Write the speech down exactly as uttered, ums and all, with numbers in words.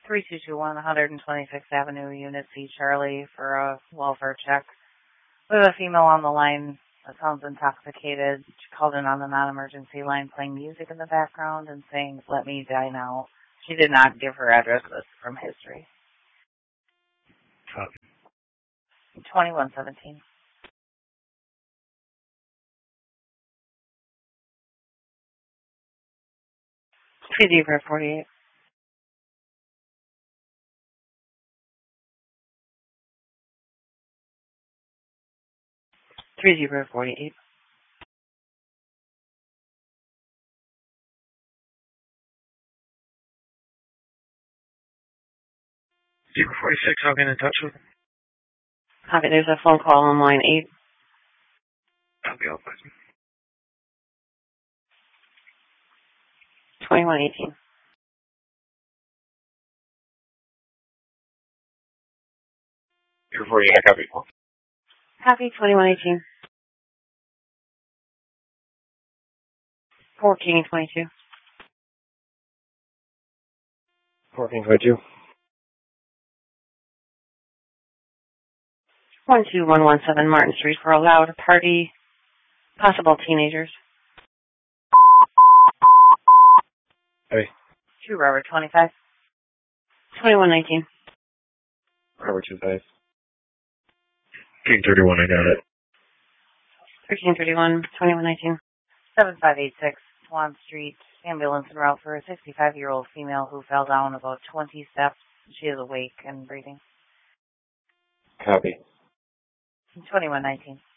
three two two one, one hundred twenty-sixth Avenue, Unit C, Charlie, for a welfare check. We have a female on the line that sounds intoxicated. She called in on the non-emergency line playing music in the background and saying, "Let me die now." She did not give her address list from history. Copy. twenty-one seventeen. three zero forty-eight. three zero forty-eight. zero forty-six, I'll get in touch with him. Copy, there's a phone call on line eight. Copy, I'll find him. twenty-one eighteen. zero forty-eight, I copy. Copy, twenty-one eighteen. fourteen twenty-two. fourteen twenty-two. one two one one seven Martin Street for a loud party. Possible teenagers. Hey. two Robert twenty-five. twenty-one nineteen. Robert twenty-five. thirteen thirty-one, I got it. thirteen thirty-one, twenty-one nineteen. seven five eight six Swan Street. Ambulance en route for a sixty-five-year-old female who fell down about twenty steps. She is awake and breathing. Copy. twenty-one nineteen.